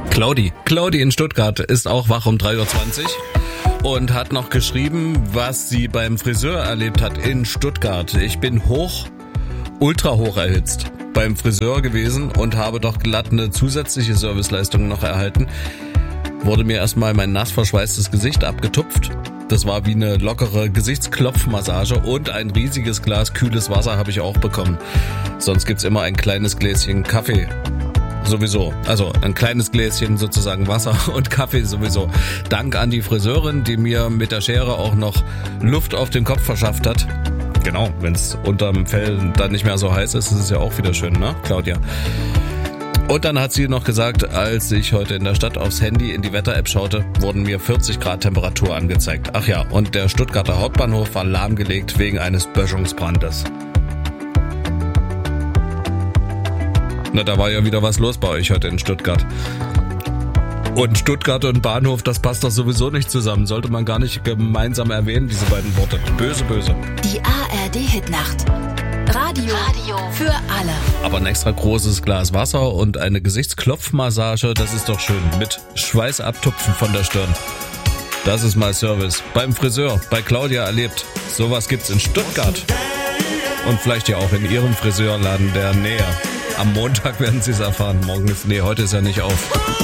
Claudi in Stuttgart ist auch wach um 3.20 Uhr und hat noch geschrieben, was sie beim Friseur erlebt hat in Stuttgart. Ich bin ultra hoch erhitzt beim Friseur gewesen und habe doch glatt eine zusätzliche Serviceleistung noch erhalten. Wurde mir erstmal mein nass verschweißtes Gesicht abgetupft. Das war wie eine lockere Gesichtsklopfmassage und ein riesiges Glas kühles Wasser habe ich auch bekommen. Sonst gibt's immer ein kleines Gläschen Kaffee. Sowieso, also ein kleines Gläschen sozusagen Wasser und Kaffee sowieso. Dank an die Friseurin, die mir mit der Schere auch noch Luft auf den Kopf verschafft hat. Genau, wenn es unterm Fell dann nicht mehr so heiß ist, ist es ja auch wieder schön, ne, Claudia? Und dann hat sie noch gesagt, als ich heute in der Stadt aufs Handy in die Wetter-App schaute, wurden mir 40 Grad Temperatur angezeigt. Ach ja, und der Stuttgarter Hauptbahnhof war lahmgelegt wegen eines Böschungsbrandes. Na, da war ja wieder was los bei euch heute in Stuttgart. Und Stuttgart und Bahnhof, das passt doch sowieso nicht zusammen. Sollte man gar nicht gemeinsam erwähnen, diese beiden Worte. Böse, böse. Die ARD-Hitnacht. Radio für alle. Aber ein extra großes Glas Wasser und eine Gesichtsklopfmassage, das ist doch schön. Mit Schweißabtupfen von der Stirn. Das ist mal Service. Beim Friseur, bei Claudia erlebt. Sowas gibt's in Stuttgart. Und vielleicht ja auch in ihrem Friseurladen der Nähe. Am Montag werden Sie es erfahren. Heute ist ja nicht auf.